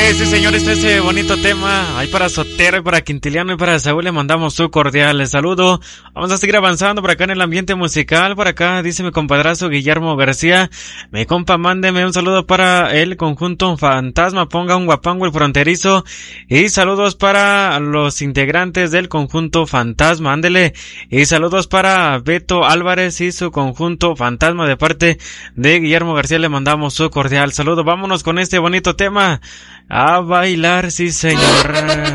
Sí, señor, ese bonito tema. Ahí para Sotero y para Quintiliano y para Saúl le mandamos su cordial saludo. Vamos a seguir avanzando por acá en el ambiente musical. Por acá dice mi compadrazo Guillermo García. Mi compa, mándeme un saludo para el conjunto Fantasma. Ponga un guapango el fronterizo. Y saludos para los integrantes del conjunto Fantasma. Ándele. Y saludos para Beto Álvarez y su conjunto Fantasma. De parte de Guillermo García le mandamos su cordial saludo. Vámonos con este bonito tema. A bailar, sí, señor.